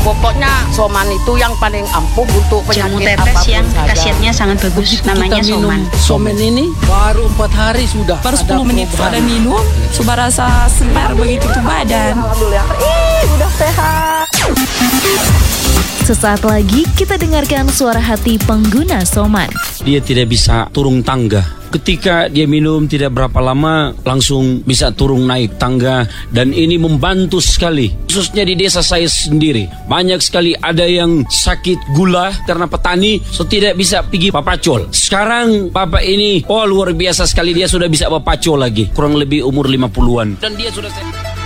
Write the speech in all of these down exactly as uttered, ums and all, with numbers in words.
Pokoknya Soman itu yang paling ampuh untuk Jamu penyakit tetes apapun yang saja. khasiatnya sangat bagus, Begitu namanya kita minum Soman. Soman ini baru empat hari sudah Baru ada sepuluh menit perubahan. ada minum, sudah rasa segar begitu tuh badan. Alhamdulillah, ih udah sehat. Sesaat lagi kita dengarkan suara hati pengguna Soman. Dia tidak bisa turun tangga. Ketika dia minum tidak berapa lama langsung bisa turun naik tangga, dan ini membantu sekali. Khususnya di desa saya sendiri. Banyak sekali ada yang sakit gula karena petani, so tidak bisa pergi papacol. Sekarang bapak ini, oh luar biasa sekali, dia sudah bisa papacol lagi. Kurang lebih umur lima puluhan. Dan dia sudah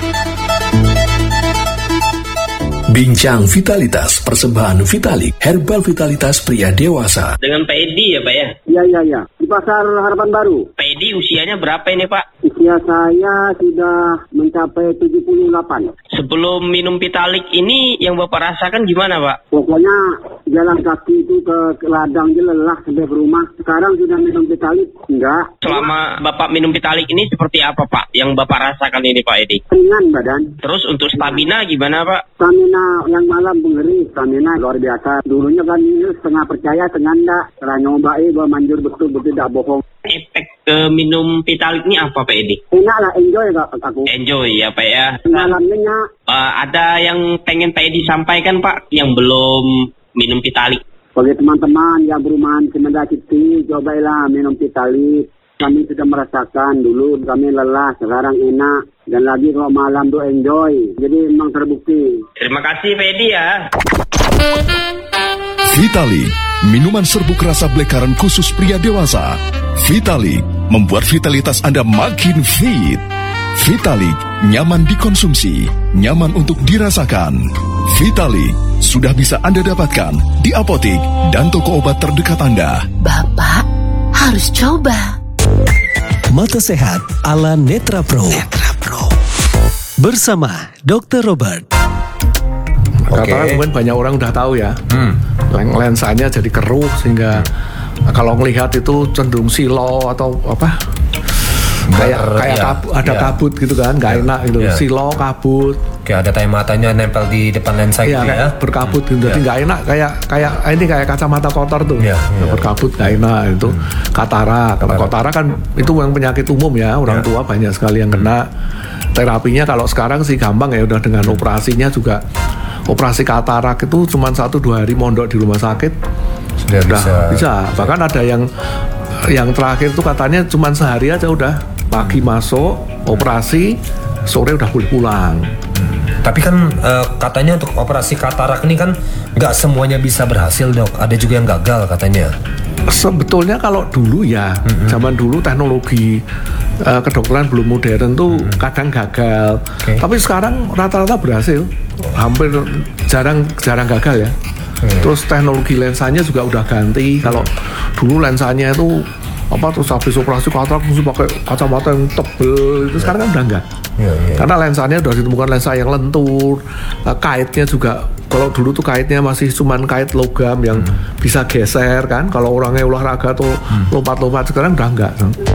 Bincang Vitalitas, persembahan Vitalik, herbal vitalitas pria dewasa. Dengan Pak Edi ya Pak ya? Iya, iya, iya. Di Pasar Harapan Baru. Pak Edi usianya berapa ini Pak? Usia saya sudah mencapai tujuh puluh delapan. Sebelum minum Vitalik ini yang Bapak rasakan gimana Pak? Pokoknya jalan kaki itu ke, ke ladang aja lelah sampai ke rumah. Sekarang sudah minum Vitalik? Enggak. Selama Bapak minum Vitalik ini seperti apa Pak yang Bapak rasakan ini Pak Edi? Ringan badan. Terus untuk stamina gimana Pak? Stamina yang malam pengeri, stamina luar biasa. Dulunya kan setengah percaya, setengah enggak. Setelah nyobain, gue manjur betul-betul tidak bohong. Efek ke minum Vitalik ini apa Pak Edi? Enak lah, enjoy aku. Enjoy ya Pak ya. Malamnya uh, ada yang pengen Pak Edi sampaikan Pak yang belum minum Vitalik? bagi teman-teman yang berumahan Semenda Citi, cobailah minum Vitalik. Kami sudah merasakan dulu kami lelah, sekarang enak. Dan lagi kalau malam tuh enjoy. Jadi memang terbukti. Terima kasih Pak Edi ya. Vitali, minuman serbuk rasa blekaran khusus pria dewasa. Vitali, membuat vitalitas Anda makin fit. Vitali, nyaman dikonsumsi, nyaman untuk dirasakan. Vitali, sudah bisa Anda dapatkan di apotik dan toko obat terdekat Anda. Bapak harus coba. Mata Sehat ala Netra Pro. Netra Pro. Bersama dokter Robert. Katakan mungkin banyak orang udah tahu ya. Hmm. Lensanya jadi keruh sehingga kalau melihat itu cenderung silo atau apa? Kayak kayak ya, kabut, ada ya. kabut gitu kan, nggak ya. enak gitu. Ya. Silo, kabut. Kayak ada tai matanya nempel di depan lensa ya, gitu ya. Berkabut gitu. Jadi nggak ya. enak kayak kayak ini kayak kacamata kotor tuh. Ya, ya. Berkabut nggak enak itu. Hmm. Katarak. Kalau katarak kan itu yang penyakit umum ya, orang ya. tua banyak sekali yang kena. Terapinya kalau sekarang sih gampang ya, udah dengan operasinya juga. Operasi katarak itu cuma satu dua hari mondok di rumah sakit sudah udah bisa. bisa. Bahkan ada yang yang terakhir itu katanya cuma sehari aja udah pagi hmm. masuk operasi, sore udah boleh pulang. Hmm. Tapi kan uh, katanya untuk operasi katarak ini kan nggak semuanya bisa berhasil dok. Ada juga yang gagal katanya. Sebetulnya kalau dulu ya, mm-hmm. zaman dulu teknologi uh, kedokteran belum modern tuh mm-hmm. kadang gagal. Okay. Tapi sekarang rata-rata berhasil, hampir jarang jarang gagal ya. Mm. Terus teknologi lensanya juga udah ganti. Kalau dulu lensanya itu apa terus habis operasi katarak mesti pakai kacamata yang tebel, itu sekarang kan udah enggak. Yeah, yeah. Karena lensanya udah ditemukan lensa yang lentur, kaitnya juga kalau dulu tuh kaitnya masih cuman kait logam yang hmm. bisa geser kan. Kalau orangnya olahraga tuh hmm. lompat-lompat, sekarang udah enggak.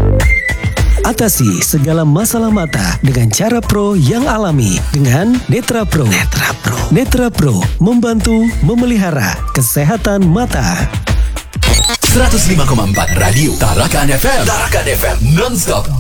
Atasi segala masalah mata dengan cara pro yang alami dengan Netra Pro. Netra Pro. Netra Pro membantu memelihara kesehatan mata. seratus lima koma empat Radio Tarakan F M. Tarakan F M non-stop